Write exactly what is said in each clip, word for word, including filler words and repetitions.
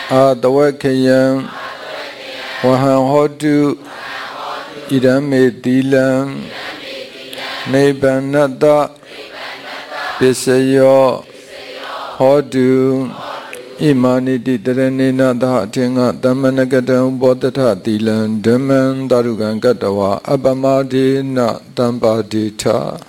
အာတဝခေယံဝဟံဟောတုဣဒံမေတိလံနိဗ္ဗာနတပစ္စယောဟောတုဣမာနိတိတရဏိနသအထင်္ဂသမ္မနကတံဘောတထတိလံဓမ္မံတာရုကံကတ္တဝါအပမဒေနတံပါတိထ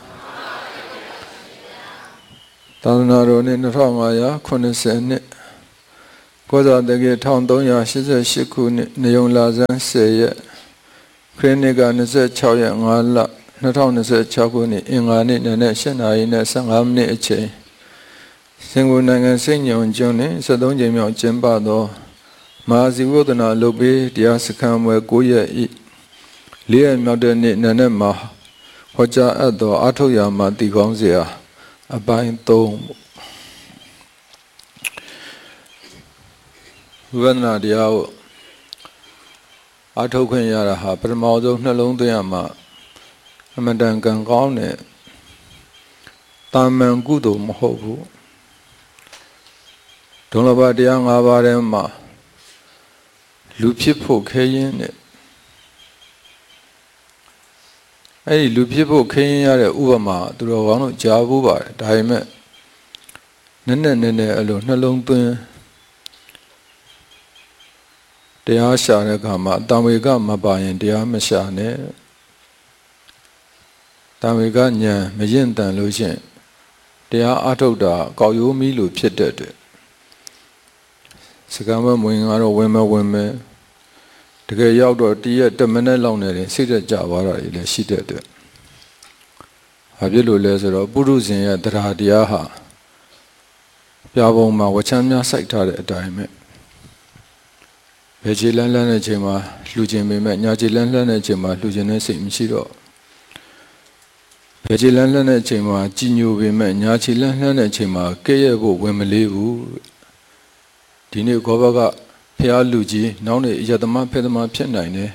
သာသနာတော်နှစ်၂၅၇၀နှစ်ကောဇာတကေ၁၃၈၈ခုနှစ်နေုံလာဇန်၁၀ရက်ခရစ်နှစ်က၂၆ရက်၅လ၂၀၂၆ခုနှစ်အင်္ဂါနေ့နံနက်၈နာရီနဲ့၁၅မိနစ်အချိန်စင်ကာနိုင်ငံစိတ်ညုံကျွန်းနဲ့၁၃ကြိမ်မြောက်ကျင်းပသောမဟာဇီဝဒနာလုပ်ပြီးတရားစခန်းဝယ်၉ရက်ဤ၄ရက်မြောက်တဲ့နေ့နံနက်မှာဟောကြားအပ်သောအာထုတ်ရာမှာတည်ကောင်းเสียအပိုင်း၃ဝိပဿနာတရားကိုအာထုတ်ခွင့်ရတာဟာပထမဆုံးနှလုံးသွင်းရမှာအမှန်တန်ကံကောင်းတဲ့တာမန်ကုသိုလ်မဟုတ်ဘူးဒုလဘတရား၅ပါးထဲမှာလူဖြစ်ဖို့ခဲရင်တဲ့အဲ့ဒီလူဖြစ်ဖို့ခဲရင်ရတဲ့ဥပမာသူတော်ကောင်းတို့ကြားဘူးပါတယ်ဒါပေမဲ့နည်းနည်းနည်းနည်းအဲ့လိုနှလုံးသွင်းတရားရှာတဲ့အခါမှာတံဝေကမပါရင်တရားမရှာနဲ့တံဝေကဉာဏ်မရင်တန်လို့ရှိရင်တရားအထုတ်တာကောက်ရိုးမီးလိုဖြစ်တဲ့အတွက်စကံမမဝင်ကတော့ဝင်မဝင်မယ်တကယ်ရောက်တော့တရက်တစ်မိနစ်လောက်နဲ့စိတ်သက်ကြသွားတာတွေလည်းရှိတဲ့အတွက်ဘာဖြစ်လို့လဲဆိုတော့ပုရုဇဉ်ရဲ့တရားတရားဟာပြာပုံမှာဝချမ်းများစိုက်ထားတဲ့အတိုင်းပဲဘယ်ခြေလန်းလန်းတဲ့ချိန်မှာလှူခြင်းပေမဲ့ညာခြေလန်းလန်းတဲ့ချိန်မှာလှူခြင်းနဲ့စိတ်မရှိတော့ဘယ်ခြေလန်းလန်းတဲ့ချိန်မှာကြည်ညိုပေမဲ့ညာခြေလန်းလန်းတဲ့ချိန်မှာကဲ့ရဲ့ဖို့ဝင်မလေးဘူးဒီနေ့ခေါ်ဘကဖျားလူကြီးနောက်နေ့ယတမဖေသမဖြစ်နိုင်တယ်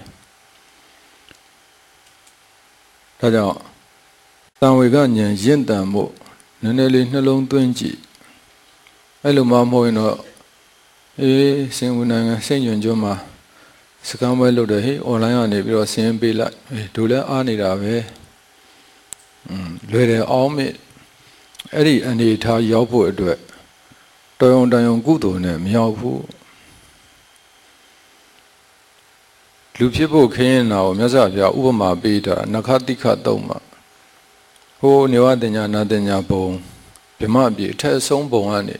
ဒါကြောင့်တံဝေကဉာဏ်ရင့်တန်ဖို့နည်းနည်းလေးနှလုံးသွင်းကြည့်အဲ့လိုမှမဟုတ်ရင်တော့အေးစင်ဝန်နိုင်ငံစိတ်ညွန်ကျွန်းမှာစကမ်းပွဲလုပ်တယ်ဟေး online ကနေပြီးတော့ဆင်းပေးလိုက်အေးတို့လည်းအားနေတာပဲอืมလွယ်တယ်အောင်မေအဲ့ဒီအနေထားရောက်ဖို့အတွက်တော်ရုံတန်ရုံကုသိုလ်နဲ့မရောက်ဘူးလူဖြစ်ဖို့ခင်းနေတာကိုမြတ်စွာဘုရားဥပမာပေးတာနခတိခသုံးမှာဟိုနေဝတညာနာတညာဘုံဗြဟ္မပြည်အထက်ဆုံးဘုံကနေ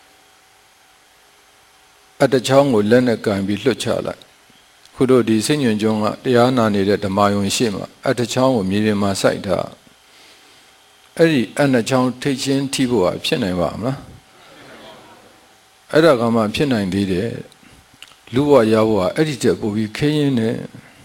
အတချောင်းကိုလက်နဲ့ကန်ပြီးလွှတ်ချလိုက်ခုတို့ဒီစိတ်ညွန်ကျွန်းကတရားနာနေတဲ့ဓမ္မယုံရှိမှာအတချောင်းကိုမြေပြင်မှာစိုက်ထားအဲ့ဒီအနှစ်ချောင်းထိတ်ချင်းထိဖို့ဟာဖြစ်နိုင်ပါမလားအဲ့ဒါကမှဖြစ်နိုင်သေးတယ်လူဘဝရဘဝအဲ့ဒီချက်ပို့ပြီးခင်းရင်းနဲ့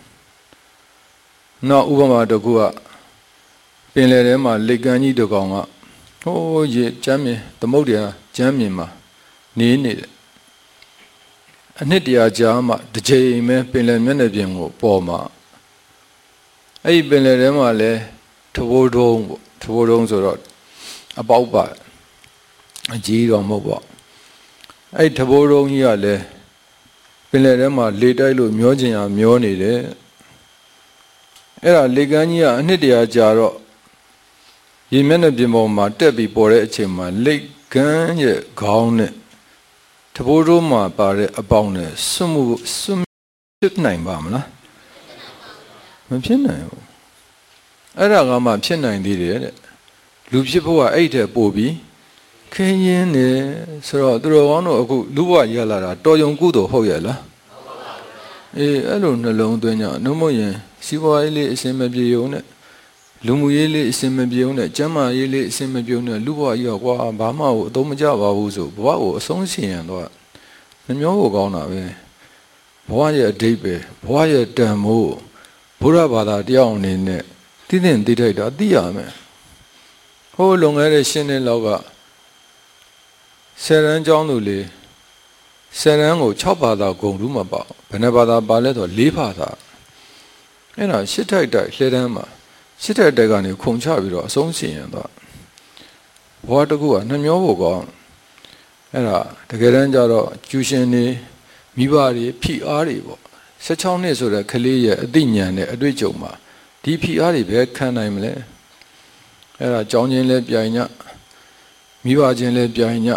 နောက်ဥပမာတစ်ခုကပင်လယ်ထဲမှာလက်ကမ်းကြီးတစ်ကောင်ကဟိုးရေကျမ်းမြင်သမုဒ္ဒရာကျမ်းမြင်မှာနေနေတယ်အနှစ်တရာကြာမှတစ်ချိန်ပဲပင်လယ်မျက်နှာပြင်ကိုပေါ်မှာအဲ့ဒီပင်လယ်ထဲမှာလဲထဘိုးတုံးပေါ့ထဘိုးတုံးဆိုတော့အပေါက်ပါအကြီးတော့မဟုတ်ပါအဲ့ထဘိုးတုံးကြီးကလည်းပင်လယ်ထဲမှာလေတိုက်လို့မျောကျင်ရမျောနေတယ်အဲ့ဒါလေကမ်းကြီးကအနှစ်တရာကြာတော့ရေမျက်နှာပြင်ပေါ်မှာတက်ပြီးပေါ်တဲ့အချိန်မှာလေကမ်းရဲ့ခေါင်းနဲ့တဘိုးတို့မှာပါတဲ့အပေါင်းနဲ့ဆွမှုဆွဖြစ်နိုင်ပါမလားမဖြစ်နိုင်ဘူးအဲ့ဒါကမှဖြစ်နိုင်သေးတယ်တဲ့လူဖြစ်ဖို့ကအဲ့တဲ့ပို့ပြီးခင်းရင်းနေဆိုတော့သူတော်ကောင်းတို့အခုလူဘဝရလာတာတော်ယုံကုသိုလ်ဟုတ်ရဲ့လားအေးအဲ့လိုနှလုံးသွင်းကြနှုတ်မရင်စီးပွားရေးလေးအစင်မပြေုံနဲ့လူမှုရေးလေးအစင်မပြေုံနဲ့ကျမ်းမာရေးလေးအစင်မပြေုံနဲ့လူဘဝကြီးကကွာဘာမှကိုအသုံးမကျပါဘူးဆိုဘဝကိုအဆုံးရှင်ရတော့နှမျောကိုကောင်းတာပဲဘဝရဲ့အဓိပ္ပာယ်ဘဝရဲ့တန်မိုးဘုရားဘာသာတရားအနေနဲ့သိတဲ့သိထိုက်တာသိရမယ်ဟိုလွန်ခဲ့တဲ့ရှင်းတဲ့လောက်ကဆယ်ရန်ကျောင်းသူလေးဆယ်ရန်ကို၆ဘာသာဂုံတူးမှာပါဘယ်နှဘာသာပါလဲဆို၄ဘာသာအဲ့ဒါရှစ်ထိုက်တိုက်လှဲတန်းမှာရှစ်ထိုက်တိုက်ကနေခုံချပြီးတော့အဆုံးရှင်ရတော့ဘဝတစ်ခုကနှမျောဖို့ကောင်းအဲ့ဒါတကယ်တမ်းကျတော့ကျူရှင်နေမိဘတွေဖိအားတွေပေါ့十六နှစ်ဆိုတဲ့ကလေးရဲ့အသိဉာဏ်နဲ့အတွေ့အကြုံမှာဒီဖိအားတွေပဲခံနိုင်မလဲအဲ့ဒါကြောင်းချင်းလဲပြိုင်ညမိဘချင်းလဲပြိုင်ည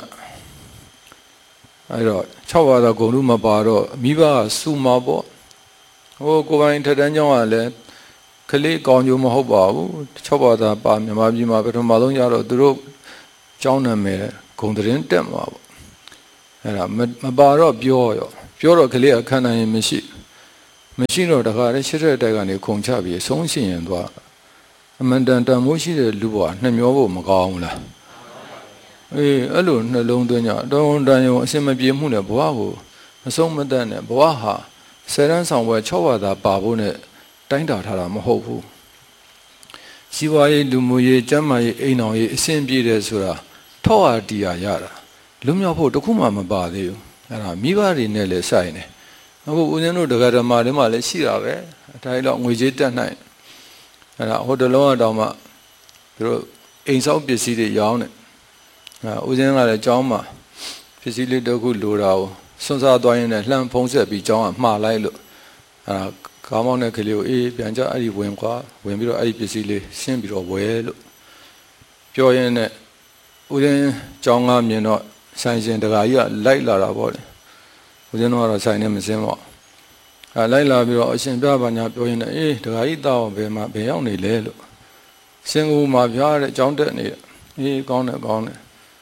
အဲ့တော့၆ပါးသောဂုဏ်တို့မပါတော့မိဘစုမှာပေါ့ဟိုကိုယ်ပိုင်ထက်တန်းကြောင်းကလည်းကလေးကောင်းကျိုးမဟုတ်ပါဘူး၆ပါးသာပါမြန်မာပြည်မှာပထမဆုံးရတော့သူတို့ကျောင်းနာမည်ဂုံတရင်တက်မှာပေါ့အဲ့ဒါမပါတော့ပြောရောပြောတော့ကလေးအခန်းနိုင်ရင်မရှိမရှိတော့တခါတည်းရှစ်ရက်တက်ကနေခုံချပြီးဆုံးရှင်ရင်သွားအမှန်တန်တန်မိုးရှိတဲ့လူဘဝနှမျောဖို့မကောင်းဘူးလားအေးအဲ့လိုနှလုံးသွင်းကြတောင်းတန်ရုံအစင်မပြေမှုနဲ့ဘဝကိုမဆုံးမတတ်နဲ့ဘဝဟာဆယ်တန်းဆောင်ပွဲ၆ပါးသာပါဖို့နဲ့တိုင်းတာထားတာမဟုတ်ဘူးစီးပွားရေးလူမှုရေးကျန်းမာရေးအိမ်တော်ရေးအဆင်ပြေတယ်ဆိုတာထောက်အားတရားရတာလွတ်မြောက်ဖို့တခုမှမပါသေးဘူးအဲ့ဒါမိဘတွေနဲ့လည်းဆိုင်နေအခုဦးဇင်းတို့တရားဓမ္မတွေမှာလည်းရှိတာပဲအတိုင်းတော့ငွေကြေးတက်နိုင်အဲ့ဒါဟိုတလုံးအတောင်မှသူတို့အိမ်ဆောက်ပစ္စည်းတွေရောင်းတယ်အဲဦးဇင်းကလည်းကျောင်းမှာပစ္စည်းလေးတစ်ခုလိုတာကိုစွန့်စားသွားရင်းနဲ့လှမ်းဖုံးဆက်ပြီးကျောင်းကမှားလိုက်လို့အဲကားမောင်းတဲ့ကလေးကိုအေးပြန်ကြအဲ့ဒီဝင်ကွာဝင်ပြီးတော့အဲ့ဒီပစ္စည်းလေးရှင်းပြီးတော့ဝဲလို့ပြောရင်းနဲ့ဦးဇင်းကျောင်းကမြင်တော့ဆိုင်ရှင်တကာကြီးကလိုက်လာတာပေါ့လေဦးဇင်းတို့ကတော့ဆိုင်နဲ့မစင်းပေါ့အဲလိုက်လာပြီးတော့အရှင်ပြပါညာပြောရင်းနဲ့အေးတကာကြီးတောင်းဘယ်မှာဘယ်ရောက်နေလဲလို့စင်ကူမှာပြားတဲ့ကျောင်းတက်နေအေးကောင်းတယ်ကောင်းတယ်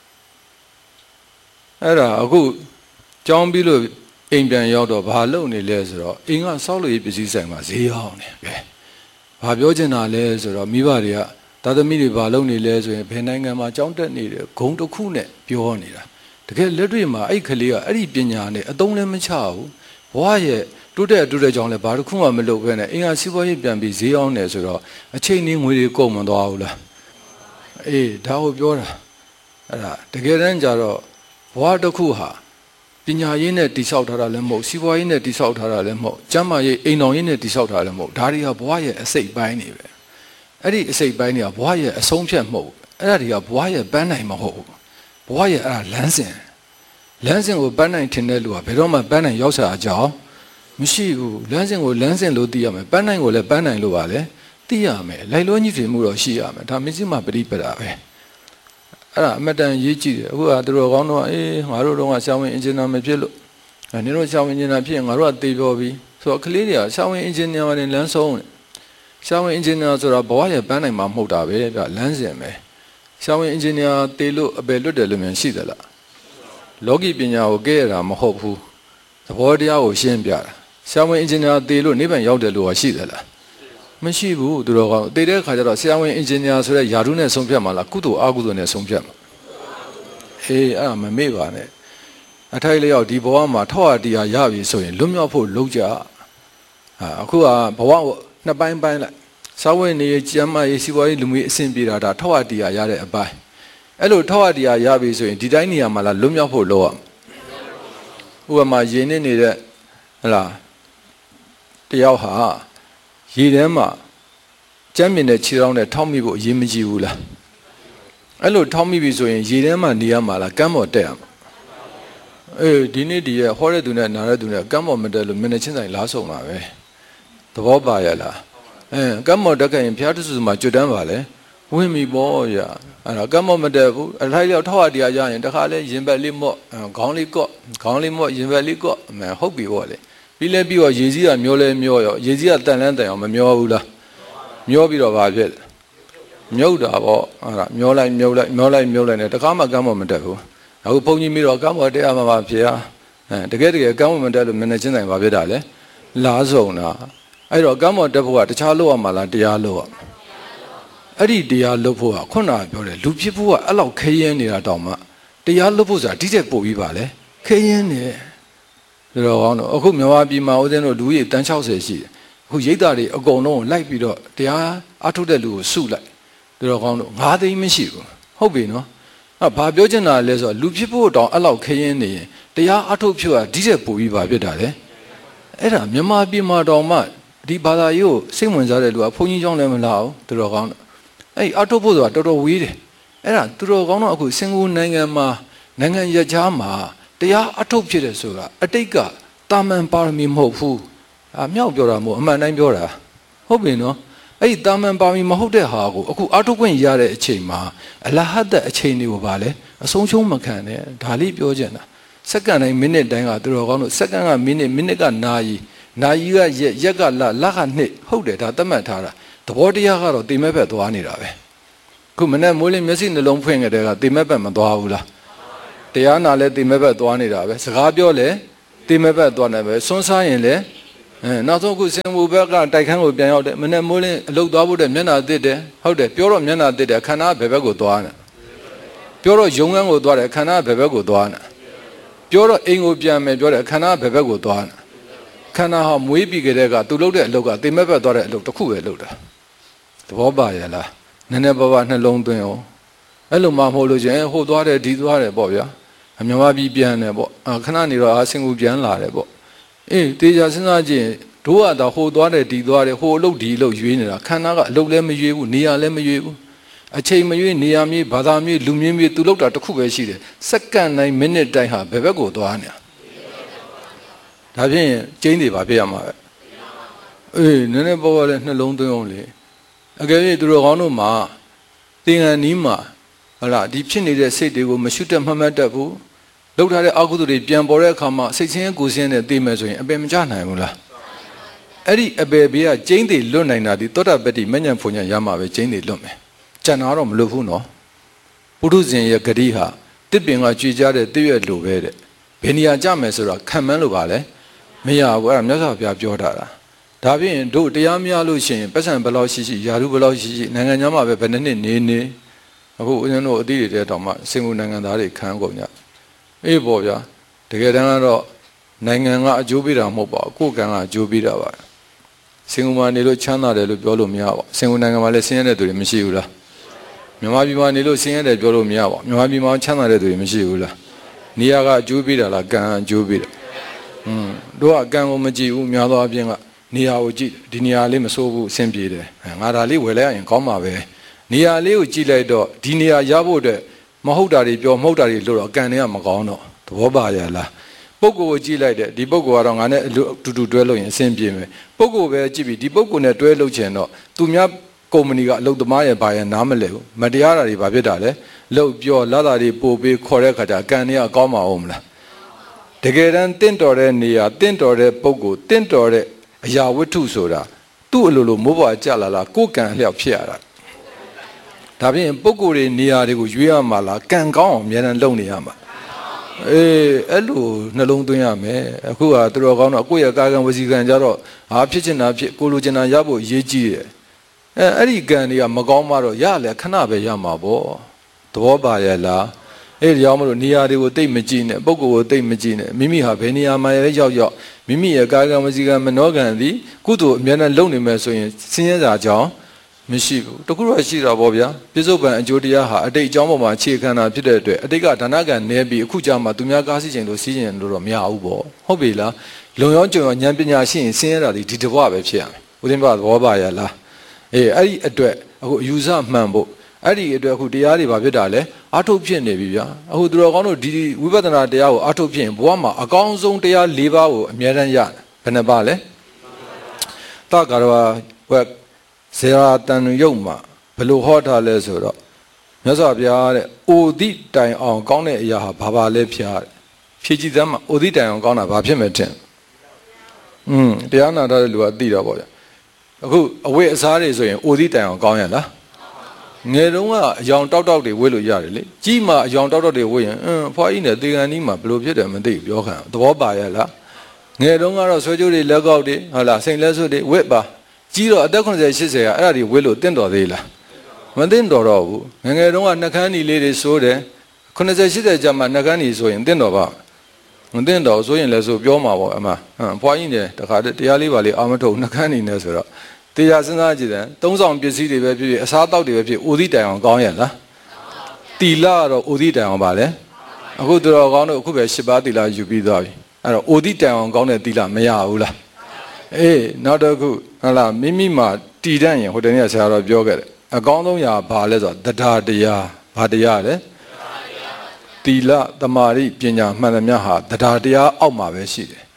အဲ့ဒါအခုကျောင်းပြီးလို့အိမ်ပြန်ရောက်တော့ဘာလုပ်နေလဲဆိုတော့အိမ်ကဆောက်လို့ရပစ္စည်းဆိုင်မှာဈေးရောက်နေကဲဘာပြောချင်တာလဲဆိုတော့မိဘတွေကသာသမီတွေဘာလုပ်နေလဲဆိုရင်ဘယ်နိုင်ငံမှာကျောင်းတက်နေတယ်ဂုံတစ်ခုနဲ့ပြောနေတာတကယ်လက်တွေ့မှာအဲ့ကလေးကအဲ့ဒီပညာနဲ့အသုံးလည်းမချဘူးဘဝရဲ့တိုးတက်တိုးတက်ကြောင်းလည်းဘာတစ်ခုမှမလုပ်ဘဲနဲ့အင်္ဂါစီးပွားရေးပြန်ပြီးဈေးရောက်နေဆိုတော့အချိန်နဲ့ငွေတွေကုန်မသွားဘူးလားအေးဒါကိုပြောတာအဲ့ဒါတကယ်တမ်းကျတော့ဘဝတစ်ခုဟာပညာရေးနဲ့တိဆောက်ထားတာလည်းမဟုတ်စီးပွားရေးနဲ့တိဆောက်ထားတာလည်းမဟုတ်ကျန်းမာရေးအိမ်တော်ရေးနဲ့တိဆောက်ထားတာလည်းမဟုတ်ဒါတွေကဘဝရဲ့အစိတ်ပိုင်းတွေပဲအဲ့ဒီအစိတ်ပိုင်းတွေကဘဝရဲ့အဆုံးဖြတ်မဟုတ်အဲ့ဒါတွေကဘဝရဲ့ပန်းနိုင်မဟုတ်ဘဝရဲ့အဲ့ဒါလမ်းစဉ်လမ်းစဉ်ကိုပန်းနိုင်ထင်တဲ့လူကဘယ်တော့မှပန်းနိုင်ရောက်စားအကြောင်းမရှိဘူးလမ်းစဉ်ကိုလမ်းစဉ်လို့သိရမယ်ပန်းနိုင်ကိုလည်းပန်းနိုင်လို့ပါလေသိရမယ်လိုက်လို့ညှိဖြစ်မှုတော့ရှိရမယ်ဒါမစ္စည်းမပရိပဒါပဲအဲ့ဒါအမတန်ရေးကြည့်တယ်အခုကသူတို့ကောင်းတော့အေးငါတို့တော့ဆာဝင်အင်ဂျင်နာမဖြစ်လို့အဲနင်တို့ဆာဝင်အင်ဂျင်နာဖြစ်ရင်ငါတို့ကသေပြောပြီဆိုတော့ကလေးတွေကဆာဝင်အင်ဂျင်နာနဲ့လမ်းဆုံးတယ်ဆာဝင်အင်ဂျင်နာဆိုတာဘဝရဲ့ပန်းနိုင်မှာမဟုတ်တာပဲဗျလမ်းစဉ်ပဲဆာဝင်အင်ဂျင်နာသေလို့အပယ်လွတ်တယ်လို့မြန်ရှိသလားလောကီပညာကိုကဲရတာမဟုတ်ဘူးသဘောတရားကိုရှင်းပြတာဆာဝင်အင်ဂျင်နာသေလို့နိဗ္ဗာန်ရောက်တယ်လို့ရှိသလားမရှိဘူးသူတော်ကောင်းတည်တဲ့ခါကျတော့ဆရာဝန်အင်ဂျင်နီယာဆိုတဲ့ယာရုနဲ့ဆုံးဖြတ်မှာလားကုသိုလ်အကုသိုလ်နဲ့ဆုံးဖြတ်မှာအေးအဲ့ဒါမမေ့ပါနဲ့အထိုက်လျောက်ဒီဘဝမှာထောက်အတရားရပြီဆိုရင်လွတ်မြောက်ဖို့လုပ်ကြဟာအခုကဘဝကိုနှစ်ပိုင်းပိုင်းလိုက်စာဝတ်နေရေးကျမ်းမာရေးစီးပွားရေးလူမှုရေးအဆင်ပြေတာဒါထောက်အတရားရတဲ့အပိုင်းအဲ့လိုထောက်အတရားရပြီဆိုရင်ဒီတိုင်းနေရာမှာလားလွတ်မြောက်ဖို့လုပ်ရဥပမာယဉ်နေနေတဲ့ဟလားတယောက်ဟာရေထဲမှာကျမ်းမြင်တဲ့ခြေထောက်နဲ့ထောက်မိဖို့အရေးမကြီးဘူးလားအဲ့လိုထောက်မိပြီဆိုရင်ရေထဲမှာနေရမှာလားကမ်းပေါ်တက်ရမှာအေးဒီနေ့ဒီရဲ့ဟောတဲ့သူနဲ့နားတဲ့သူနဲ့ကမ်းပေါ်မတက်လို့မျက်နှာချင်းဆိုင်လားဆုံးတာပဲသဘောပါရလားအဲကမ်းပေါ်တက်ခဲ့ရင်ဘုရားတဆူမှာကျွတ်တန်းပါလေဝင်ပြီပေါ့ရအဲ့တော့ကမ်းပေါ်မတက်ဘူးအထိုက်ရောက်ထောက်ရတရားရရင်တခါလဲရင်ဘက်လေးမော့ခေါင်းလေးကော့ခေါင်းလေးမော့ရင်ဘက်လေးကော့အမှန်ဟုတ်ပြီပေါ့လေပြီးလဲပြီးတော့ရေကြီးကမျောလဲမျောရောရေကြီးကတန်လန်းတန်အောင်မမျောဘူးလားမျောပြီးတော့ဘာဖြစ်လဲမြုပ်တာပေါ့အဲ့ဒါမျောလိုက်မြုပ်လိုက်မျောလိုက်မြုပ်လိုက်နဲ့တခါမှကမ်းပေါ်မတက်ဘူးအခုဘုန်းကြီးမိတော့ကမ်းပေါ်တက်ရမှာပါဖေဟာအဲတကယ်တကယ်ကမ်းပေါ်မတက်လို့မျက်နှာချင်းဆိုင်ဘာဖြစ်တာလဲလားဆုံးတာအဲ့တော့ကမ်းပေါ်တက်ဖို့ကတခြားလို့ရမှာလားတရားလို့ရအဲ့ဒီတရားလို့ဖို့ကခုနကပြောတယ်လူဖြစ်ဖို့ကအဲ့လောက်ခဲရင်နေတာတောင်မှတရားလို့ဖို့ဆိုတာဒီတဲ့ပို့ပြီးပါလေခဲရင်နေဒါတော့ကောင်းတော့အခုမြန်မာပြည်မှာဦးဇင်းတို့လူကြီးတန်း၆၀ရှိတယ်အခုရိတ်သားတွေအကုန်လုံးကိုလိုက်ပြီးတော့တရားအထုတ်တဲ့လူကိုစုလိုက်ဒါတော့ကောင်းတော့၅သိန်းမရှိဘူးဟုတ်ပြီနော်အဲ့ဘာပြောချင်တာလဲဆိုတော့လူဖြစ်ဖို့တောင်အဲ့လောက်ခရင်နေရင်တရားအထုတ်ဖြစ်တာဒီတဲ့ပို့ပြီးပါဖြစ်တာလေအဲ့ဒါမြန်မာပြည်မှာတောင်မှဒီဘာသာရေးကိုစိတ်ဝင်စားတဲ့လူကဘုန်းကြီးကျောင်းလည်းမလာဘူးဒါတော့ကောင်းတော့အဲ့အထုတ်ဖို့ဆိုတာတော်တော်ဝေးတယ်အဲ့ဒါသူတော်ကောင်းတော့အခုစင်ကာပူနိုင်ငံမှာနိုင်ငံရခြားမှာတရားအထုတ်ဖြစ်တယ်ဆိုတာအတိတ်ကတာမန်ပါရမီမဟုတ်ဘူးအမြောက်ပြောတာမဟုတ်အမှန်တိုင်းပြောတာဟုတ်ပြီနော်အဲ့ဒီတာမန်ပါရမီမဟုတ်တဲ့ဟာကိုအခုအာထုခွင့်ရတဲ့အချိန်မှာအလဟတ်တဲ့အချိန်တွေကိုပါလဲအဆုံးရှုံးမခံနဲ့ဒါလေးပြောချင်တာစက္ကန့်တိုင်းမိနစ်တိုင်းကသူတော်ကောင်းတို့စက္ကန့်ကမိနစ်မိနစ်ကနာရီနာရီကရက်ရက်ကလလကနှစ်ဟုတ်တယ်ဒါသတ်မှတ်ထားတာသဘောတရားကတော့တိမဲ့ဘက်သွားနေတာပဲခုမနေ့မိုးလင်းမျက်စိနှလုံးဖွင့်ကြတဲ့ကတိမဲ့ဘက်မသွားဘူးလားတရားနာလဲတိမဲ့ဘက်သွားနေတာပဲစကားပြောလဲတိမဲ့ဘက်သွားနေပဲစွန်းစားရင်လဲအဲနောက်ဆုံးခုစင်ဘူဘက်ကတိုက်ခန်းကိုပြန်ရောက်တယ်မနေ့မိုးလင်းအလုတ်သွားဖို့တဲ့မျက်နှာတစ်တယ်ဟုတ်တယ်ပြောတော့မျက်နှာတစ်တယ်ခန္ဓာဘယ်ဘက်ကိုသွားနေပြောတော့ယုံငန်းကိုသွားတယ်ခန္ဓာဘယ်ဘက်ကိုသွားနေပြောတော့အိမ်ကိုပြန်မယ်ပြောတယ်ခန္ဓာဘယ်ဘက်ကိုသွားနေခန္ဓာဟာမွေးပြီးကြတဲ့ကသူလုပ်တဲ့အလုပ်ကတိမဲ့ဘက်သွားတဲ့အလုပ်တစ်ခုပဲလုပ်တာသဘောပါရဲ့လားနည်းနည်းပါးပါးနှလုံးသွင်းအောင်အဲ့လိုမှမဟုတ်လို့ချင်းဟိုသွားတယ်ဒီသွားတယ်ပေါ့ဗျာအမြမပြီးပြန်တယ်ပေါ့ခဏနေတော့အစင်ကူပြန်လာတယ်ပေါ့အေးတေချာစဉ်းစားကြည့်တို့ကတော့ဟိုသွားတယ်ဒီသွားတယ်ဟိုအလုပ်ဒီအလုပ်ရွေးနေတာခန္ဓာကအလုပ်လည်းမရွေးဘူးနေရာလည်းမရွေးဘူးအချိန်မရွေးနေရာမြေဘာသာမြေလူမျိုးမြေသူလုပ်တာတစ်ခုပဲရှိတယ်စက္ကန့်တိုင်းမိနစ်တိုင်းဟာဘယ်ဘက်ကိုသွားနေတာဒါဖြင့်ကျင်းတွေပါပြရမှာပဲအေးနည်းနည်းပေါ်ပေါ်လေးနှလုံးသွင်းအောင်လေအကယ်၍သူတို့ကောင်းတို့မှာသင်္ကန်းနီးမှာဟလာဒီဖြစ်နေတဲ့စိတ်တွေကိုမရှုတတ်မှတ်မှတ်တတ်ဘူးလောက်ထားတဲ့အကုသိုလ်တွေပြန်ပေါ်တဲ့အခါမှာစိတ်ချင်းကိုယ်ချင်းနဲ့သိမယ်ဆိုရင်အပယ်မကျနိုင်ဘူးလားအဲ့ဒီအပယ်ဘေးကကျင်းတွေလွတ်နိုင်တာဒီသောတာပတ္တိမဉ္ဇဉ်ဖုန်ဉ္ဇဉ်ရမှာပဲကျင်းတွေလွတ်မယ်ကျန်တာတော့မလွတ်ဘူးနော်ပုထုဇဉ်ရဲ့ဂတိဟာတစ်ပင်ကကြွေကြတဲ့တည့်ရွက်လိုပဲတဲ့ဘယ်နေရာကြမယ်ဆိုတော့ခံမှန်းလို့ပါလဲမရဘူးအဲ့ဒါမြတ်စွာဘုရားပြောတာဒါဖြင့်တို့တရားမရလို့ရှိရင်ပတ်စံဘယ်လောက်ရှိရှိယာရုဘယ်လောက်ရှိရှိနိုင်ငံခြားမှာပဲဘယ်နှစ်နှစ်နေနေအခုဦးဇင်းတို့အသည့်တွေတောင်မှစင်ကူနိုင်ငံသားတွေခံကုန်ကြအေးပေါ့ဗျာတကယ်တမ်းကတော့နိုင်ငံကအကျိုးပေးတာမဟုတ်ပါဘူးကိုယ်ကံကအကျိုးပေးတာပါစင်ကူမှာနေလို့ချမ်းသာတယ်လို့ပြောလို့မရပါဘူးစင်ကူနိုင်ငံမှာလည်းဆင်းရဲတဲ့သူတွေမရှိဘူးလားမြန်မာပြည်မှာနေလို့ဆင်းရဲတယ်ပြောလို့မရပါဘူးမြန်မာပြည်မှာချမ်းသာတဲ့သူတွေမရှိဘူးလားနေရာကအကျိုးပေးတာလားကံအကျိုးပေးတာอืมတို့ကကံကိုမကြည့်ဘူးများသောအားဖြင့်ကနေရာကိုကြည့်ဒီနေရာလေးမစိုးဘူးအဆင်ပြေတယ်ငါဒါလေးဝယ်လိုက်ရင်ကောင်းပါပဲနေရာလေးကိုကြည့်လိုက်တော့ဒီနေရာရဖို့အတွက်မဟုတ်တာတွေပြောမဟုတ်တာတွေလို့တော့ကံတွေကမကောင်းတော့သဘောပါရလားပုဂ္ဂိုလ်ကိုကြည့်လိုက်တယ်ဒီပုဂ္ဂိုလ်ကတော့ငါနဲ့အတူတူတွဲလို့ရင်အဆင်ပြေမယ်ပုဂ္ဂိုလ်ပဲကြည့်ပြီးဒီပုဂ္ဂိုလ်နဲ့တွဲလို့ချင်တော့သူများကုမ္ပဏီကအလုပ်သမားရဲ့ဘာရဲ့နားမလဲဘူးမတရားတာတွေဘာဖြစ်တာလဲလှုပ်ပြောလာတာတွေပို့ပေးခေါ်တဲ့ခါကျကံတွေကကောင်းမှာအောင်မလားတကယ်တမ်းတင့်တော်တဲ့နေရာတင့်တော်တဲ့ပုဂ္ဂိုလ်တင့်တော်တဲ့အရာဝတ္ထုဆိုတာသူ့အလိုလိုမိုးပွားကြလာလားကိုယ်ကံလျောက်ဖြစ်ရတာဒါဖြင့်ပုဂ္ဂိုလ်တွေနေရာတွေကိုရွေးရမှာလားကံကောင်းအောင်အများနဲ့လုပ်နေရမှာအေးအဲ့လိုနှလုံးသွင်းရမယ်အခုကသူတော်ကောင်းတော့ကိုယ့်ရဲ့ကာကံဝစီကံကြတော့ဟာဖြစ်ချင်တာဖြစ်ကိုလိုချင်တာရဖို့အရေးကြီးတယ်အဲအဲ့ဒီကံတွေကမကောင်းမှတော့ရလေခဏပဲရမှာပေါ့သဘောပါရဲ့လားအဲ့ဒီကြောင့်မလို့နေရာတွေကိုတိတ်မကြည့်နဲ့ပုဂ္ဂိုလ်ကိုတိတ်မကြည့်နဲ့မိမိဟာဘယ်နေရာမှာလဲရောက်ရောက်မိမိရဲ့ကာကံဝစီကံမနောကံသည်ကုသိုလ်အများနဲ့လုပ်နေမယ်ဆိုရင်ဆင်းရဲစာကြောင်းမရှိဘူးတခုတော့ရှိတာပေါ့ဗျာပြစ္ဆုတ်ပံအကျိုးတရားဟာအတိတ်အကြောင်းပေါ်မှာအခြေခံတာဖြစ်တဲ့အတွက်အတိတ်ကဒါနကံနည်းပြီးအခုကြာမှသူများကားစီခြင်းလို့စီးခြင်းလို့တော့မရဘူးပေါ့ဟုတ်ပြီလားလုံရောကြုံရောဉာဏ်ပညာရှိရင်ဆင်းရဲတာဒီဒီတဘွားပဲဖြစ်ရမယ်ဦးသိန်းပါသဘောပါရလားအေးအဲ့ဒီအတွက်အခုအယူဆမှန်ဖို့အဲ့ဒီအတွက်အခုတရားတွေဘာဖြစ်တာလဲအာထုတ်ဖြစ်နေပြီဗျာအခုသူတော်ကောင်းတို့ဒီဝိပဿနာတရားကိုအာထုတ်ဖြစ်ရင်ဘဝမှာအကောင်းဆုံးတရား၄ပါးကိုအမြဲတမ်းရတယ်ဘယ်နှပါလဲတက္ကရာဝက်ဇေယတန်ရုပ်မှာဘယ်လိုဟောထားလဲဆိုတော့မြတ်စွာဘုရားတဲ့အိုတိတိုင်အောင်ကောင်းတဲ့အရာဟာဘာပါလဲဖျားတဲ့ဖြည့်ကြည့်သမ်းမှာအိုတိတိုင်အောင်ကောင်းတာဘာဖြစ်မဲ့တဲ့อืมတရားနာတဲ့လူကသိတာပေါ့ဗျအခုအဝိအစားတွေဆိုရင်အိုတိတိုင်အောင်ကောင်းရလားငယ်တုန်းကအယောင်တောက်တောက်တွေဝေ့လို့ရတယ်လေကြီးမှအယောင်တောက်တောက်တွေဝေ့ရင်အင်းဖွားကြီးနဲ့တေကန်ကြီးမှာဘယ်လိုဖြစ်တယ်မသိဘူးပြောခံသဘောပါရဲ့လားငယ်တုန်းကတော့ဆွဲကြိုးတွေလက်ကောက်တွေဟုတ်လားစိန်လက်စွပ်တွေဝက်ပါကြီးတော့အသက်80 80ကအဲ့ဒါတွေဝေ့လို့တင့်တော်သေးလားမတင့်တော်တော့ဘူးငယ်ငယ်တုန်းကနှကန်းညီလေးတွေစိုးတယ်80 80ကျမှနှကန်းညီဆိုရင်တင့်တော်ပါမတင့်တော်ဆိုရင်လည်းဆိုပြောမှာပေါ့အမဟမ်ဖွားကြီးနဲ့တခါတရားလေးပါလေးအာမထုတ်နှကန်းညီနဲ့ဆိုတော့တရားစဉ်းစားကြည့်တယ်သုံးဆောင်ပစ္စည်းတွေပဲဖြစ်ဖြစ်အစားတောက်တွေပဲဖြစ်အိုသီးတိုင်အောင်ကောင်းရလားတီလာကတော့အိုသီးတိုင်အောင်ပါလေအခုသူတော်ကောင်းတို့အခုပဲရှစ်ပါးတီလာယူပြီးသွားပြီအဲ့တော့အိုသီးတိုင်အောင်ကောင်းတဲ့တီလာမရဘူးလားအေးနောက်တစ်ခုဟုတ်လားမိမိမှာတည်တတ်ရင်ဟိုတနေ့ဆရာတော်ပြောခဲ့တယ်အကောင်းဆုံးရာဘာလဲဆိုတော့တရားတရားဘာတရားလဲတီလာတမာရိပညာမှန်သမျှဟာတရားတရားအောက်မှာပဲရှိတယ်ဟ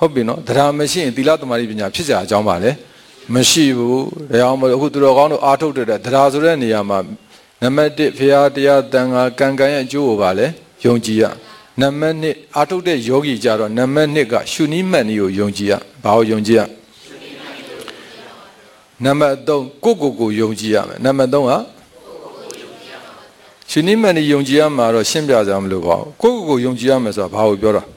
ဟုတ်ပြီနော်တရားမရှိရင်သီလသမာဓိပညာဖြစ်ကြအကြောင်းပါလေမရှိဘူးဒါကြောင့်မို့အခုသူတော်ကောင်းတို့အားထုတ်တဲ့တရားဆိုတဲ့နေရာမှာနံပါတ်တစ်ဖရာတရားတန်ခါကံကံရဲ့အကျိုးကိုပါလေယုံကြည်ရနံပါတ်နှစ်အားထုတ်တဲ့ယောဂီကြတော့နံပါတ်နှစ်ကရှုနည်းမှတ်နည်းကိုယုံကြည်ရဘာကိုယုံကြည်ရနံပါတ်သုံးကိုကိုကိုယုံကြည်ရမယ်နံပါတ်သုံးကရှုနည်းမှတ်နည်းယုံကြည်ရမှာတော့ရှင်းပြကြမလို့ပါဘူးကိုကိုကိုယုံကြည်ရမယ်ဆိုတာဘာကိုပြောတာ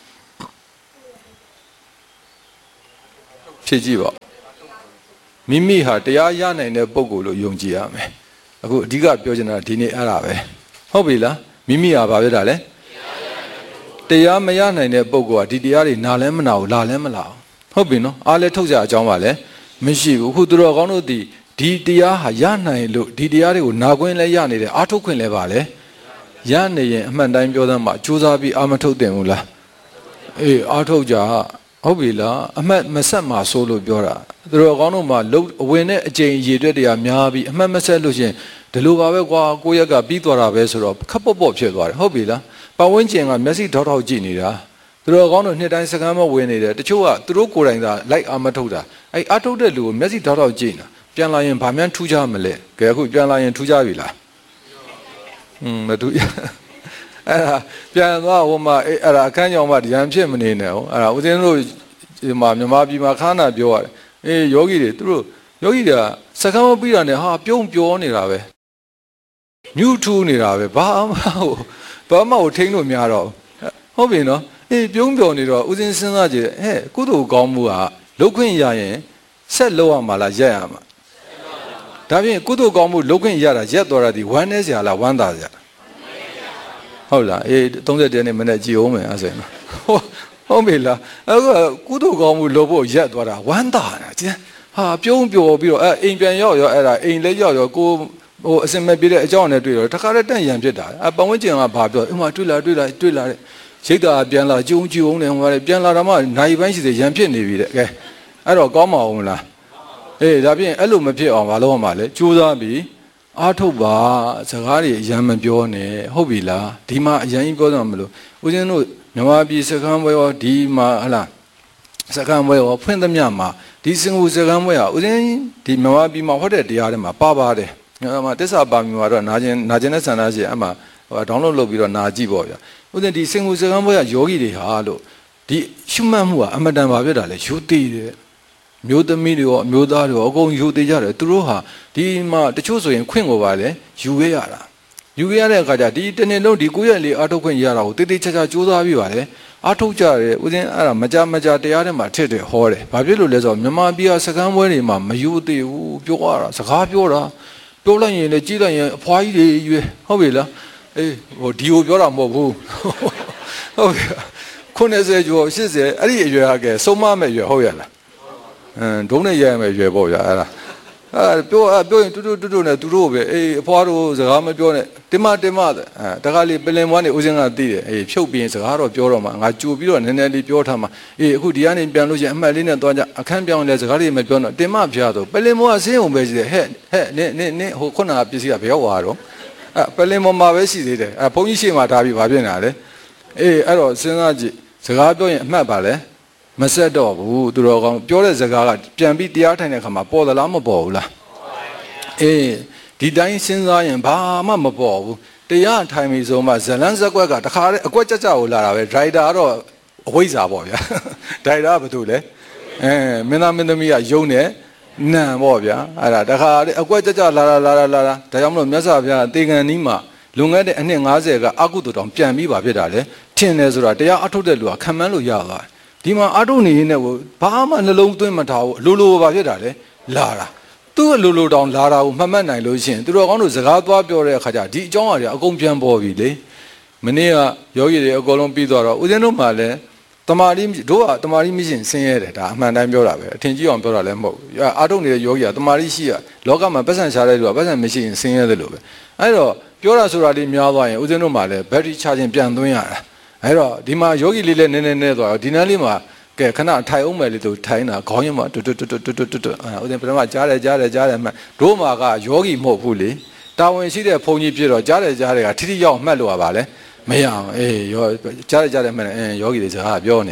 ဖြည့်ကြည့်ပါမိမိဟာတရားရနိုင်တဲ့ပုံကိုလို့ယုံကြည်ရမယ်အခုအဓိကပြောချင်တာဒီနေ့အဲ့ဒါပဲဟုတ်ပြီလားမိမိဟာဘာဖြစ်တာလဲတရားမရနိုင်တဲ့ပုံကဒီတရားတွေနားလဲမနာဘူးလာလဲမလာဘူးဟုတ်ပြီနော်အားလဲထုတ်ကြအကြောင်းပါလဲမရှိဘူးအခုသူတော်ကောင်းတို့ဒီဒီတရားဟာရနိုင်လို့ဒီတရားတွေကိုနာခွင့်လဲရနေတယ်အားထုတ်ခွင့်လဲပါလဲရနေရင်အမှန်တိုင်းပြောသမ်းမှာစူးစမ်းပြီးအာမထုတ်တင်ဘူးလားအေးအားထုတ်ကြဟုတ်ပြီလားအမှတ်မဆက်မှာဆိုလို့ပြောတာသူတော်ကောင်းတို့မှာလုံအဝင်နဲ့အကျိန်ရေတွက်တရားများပြီးအမှတ်မဆက်လို့ရှင်ဒီလိုပါပဲကွာကိုရက်ကပြီးသွားတာပဲဆိုတော့ခပ်ပေါ့ပေါ့ဖြစ်သွားတယ်ဟုတ်ပြီလားပတ်ဝန်းကျင်ကမျက်စိထောက်ထောက်ကြည့်နေတာသူတော်ကောင်းတို့နှစ်တိုင်းစကမ်းမဝင်နေတယ်တချို့ကသူတို့ကိုယ်တိုင်သာလိုက်အာမထုတ်တာအဲ့အာထုတ်တဲ့လူကိုမျက်စိထောက်ထောက်ကြည့်နေတာပြန်လာရင်ဗာမှန်းထူးကြမလဲကဲအခုပြန်လာရင်ထူးကြပြီလားอืมမထူးအဲ့ဒါပြန်သွားဟိုမှာအဲ့အဲ့ဒါအခန်းကြောင်မှရံဖြစ်မနေနဲ့ဟိုအဲ့ဒါဦးဇင်းတို့ဒီမှာမြန်မာပြည်မှာခါနာပြောရတယ်အေးယောဂီတွေသူတို့ယောဂီတွေကစကမ်းမပြီးတာနဲ့ဟာပြုံးပြောနေတာပဲမြူးထူးနေတာပဲဘာမှဟိုဘာမှကိုထိန်းလို့များတော့ဟုတ်ပြီနော်အေးပြုံးပြောနေတော့ဦးဇင်းစဉ်းစားကြည့်ဟဲ့ကုသိုလ်ကောင်းမှုကလုတ်ခွင့်ရရင်ဆက်လောက်ရမှာလားရက်ရမှာဒါဖြင့်ကုသိုလ်ကောင်းမှုလုတ်ခွင့်ရတာရက်သွားတာဒီဝမ်းနေစရာလားဝမ်းသာစရာဟုတ်လားအေးသုံးဆယ်တရက်နဲ့မနေ့ကြည်အောင်မယ်အဲ့ဆိုရင်ဟုတ်ဟုတ်ပြီလားအခုကုသိုလ်ကောင်းမှုလုပ်ဖို့ရက်သွားတာဝမ်းသာတာကျန်ဟာပြုံးပျော်ပြီးတော့အဲအိမ်ပြန်ရောက်ရောအဲ့ဒါအိမ်လေးရောက်ရောကိုဟိုအစင်မဲ့ပြတဲ့အကြောင်းနဲ့တွေ့တော့တခါတည်းတန့်ရံဖြစ်တာအပဝန်းကျင်ကဘာပြောဥမာတွေ့လာတွေ့လာတွေ့လာတဲ့ရိတ်တာပြန်လာကြုံကြုံနေဟိုကပြန်လာတော့မှနိုင်ပိုင်းရှိသေးရံဖြစ်နေပြီတဲ့ကဲအဲ့တော့ကောင်းမအောင်လားအေးဒါဖြင့်အဲ့လိုမဖြစ်အောင်မလုပ်ရမှာလေကြိုးစားပြီးအားထုတ်ပါစကားတွေအရန်မပြောနဲ့ဟုတ်ပြီလားဒီမှာအရန်ကြီးပြောတော့မလို့ဦးဇင်းတို့မြန်မာပြည်စကမ်းပွဲရောဒီမှာဟလားစကမ်းပွဲရောဖွင့်သမျှမှာဒီစင်ကူစကမ်းပွဲဟာဦးဇင်းဒီမြန်မာပြည်မှာဟောတဲ့တရားတွေမှာပါပါတယ်အဲ့မှာတစ္ဆာပါမီမှာတော့နာကျင်နာကျင်တဲ့ဆန္ဒရှိအဲ့မှာဟိုဒေါင်းလုဒ်လုပ်ပြီးတော့နာကြည့်ပေါ့ဗျာဦးဇင်းဒီစင်ကူစကမ်းပွဲကယောဂီတွေဟာလို့ဒီရှုမှတ်မှုကအမတန်ပါဖြစ်တာလေယူတည်တယ်မျိုးသမီးတွေရောအမျိုးသားတွေရောအကုန်ယူသေးကြတယ်သူတို့ဟာဒီမှာတချို့ဆိုရင်ခွင့်ကိုပါလေယူခဲ့ရတာယူခဲ့ရတဲ့အခါကျဒီတနေ့လုံးဒီကိုယ့်ရဲ့လေအာထုတ်ခွင့်ရတာကိုတိတိကျကျကြိုးစားပြီးပါလေအာထုတ်ကြတယ်ဦးဇင်းအဲ့ဒါမကြမကြတရားထဲမှာထစ်တယ်ဟောတယ်ဘာဖြစ်လို့လဲဆိုတော့မြန်မာပြည်ကစကမ်းပွဲတွေမှာမယူသေးဘူးပြောရတာစကားပြောတာပြောလိုက်ရင်လည်းကြည့်လိုက်ရင်အဖွားကြီးတွေရွယ်ဟုတ်ပြီလားအေးဟိုဒီကိုပြောတာမဟုတ်ဘူးဟုတ်ပြီခုနှစ်ဆယ်ကျော်ရှစ်ဆယ်အဲ့ဒီအရွယ်ဟာကဲဆုံးမမဲ့အရွယ်ဟုတ်ရလားအင်းဒုံးနဲ့ရရမယ်ရွယ်ပေါ့ဗျာအဲ့ဒါအဲပြောပြောရင်တူတူတူတူနဲ့သူတို့ပဲအေးအဖွားတို့စကားမပြောနဲ့တင်မတင်မတဲ့အဲတခါလေးပလင်မွားနေဦးစင်းကသိတယ်အေးဖြုတ်ပြီးရင်စကားတော့ပြောတော့မှငါကြိုပြီးတော့နည်းနည်းလေးပြောထားမှအေးအခုဒီကနေပြန်လို့ရှိရင်အမှတ်လေးနဲ့သွားကြအခန်းပြောင်းလဲစကားလေးမပြောတော့တင်မဖျားတော့ပလင်မွားဆင်းုံပဲရှိတယ်ဟဲ့ဟဲ့နင်းနင်းနင်းဟိုခုနကပစ္စည်းကဘယ်ရောက်သွားတော့အဲပလင်မွားမှာပဲရှိသေးတယ်အဲဘုန်းကြီးရှေ့မှာထားပြီးဘာဖြစ်နေတာလဲအေးအဲ့တော့စဉ်းစားကြည့်စကားပြောရင်အမှတ်ပါလဲမဆက်တော့ဘူးသူတော်ကောင်းပြောတဲ့စကားကပြန်ပြီးတရားထိုင်တဲ့ခါမှာပေါ်သလားမပေါ်ဘူးလားအေးဒီတိုင်းစဉ်းစားရင်ဘာမှမပေါ်ဘူးတရားထိုင်ပြီဆိုမှဇလန်းဇက်ကွက်ကတခါတည်းအကွက်ကြကြကိုလာတာပဲဒရိုက်တာကတော့အဝိဇ္ဇာပေါ့ဗျာဒရိုက်တာကဘာလို့လဲအဲမင်းသားမင်းသမီးကယုံတယ်နံပေါ့ဗျာအဲ့ဒါတခါတည်းအကွက်ကြကြလာလာလာလာလာဒါကြောင့်မလို့မြတ်စွာဘုရားတေကန်နီးမှာလွန်ခဲ့တဲ့အနှစ်၅၀ကအကုသိုလ်တောင်ပြန်ပြီးပါဖြစ်တာလေထင်တယ်ဆိုတာတရားအထုတ်တဲ့လူကခံမှန်းလို့ရသွားဒီမှာအထုတ်နေရင်လည်းဘာမှနှလုံးသွင်းမထားဘူးအလိုလိုပါဖြစ်တာလေလာတာသူ့အလိုလိုတောင်လာတာကိုမှတ်မှတ်နိုင်လို့ရှိရင်သူတော်ကောင်းတို့စကားသွားပြောတဲ့အခါကျဒီအကြောင်းအရာအကုန်ပြန်ပေါ်ပြီလေမနေ့ကယောဂီတွေအကုန်လုံးပြီးသွားတော့ဦးဇင်းတို့မှလည်းတမာရီတို့ကတမာရီမရှိရင်ဆင်းရဲတယ်ဒါအမှန်တိုင်းပြောတာပဲအထင်ကြီးအောင်ပြောတာလည်းမဟုတ်ဘူးအာထုတ်နေတဲ့ယောဂီကတမာရီရှိရလောကမှာပတ်စံရှာတဲ့လူကပတ်စံမရှိရင်ဆင်းရဲတယ်လို့ပဲအဲ့တော့ပြောတာဆိုတာလေးများသွားရင်ဦးဇင်းတို့မှလည်းဘက်ထရီချခြင်းပြန်သွင်းရတာအဲ့တော့ဒီမှာယောဂီလေးလည်းနည်းနည်းနည်းသွားတော့ဒီနန်းလေးမှာကဲခဏထိုင်အောင်မယ်လေသူထိုင်တာခေါင်းရင်းမှာတွတ်တွတ်တွတ်တွတ်တွတ်တွတ်အဲဦးဇင်းပထမကြားတယ်ကြားတယ်ကြားတယ်မှတ်တို့မှာကယောဂီမဟုတ်ဘူးလေတာဝန်ရှိတဲ့ဘုန်းကြီးဖြစ်တော့ကြားတယ်ကြားတယ်ကထိထိရောက်မှတ်လို့ရပါလေမရအောင်အေးယောကြားတယ်ကြားတယ်မှတ်တယ်အဲယောဂီတွေစကားပြောနေပြီ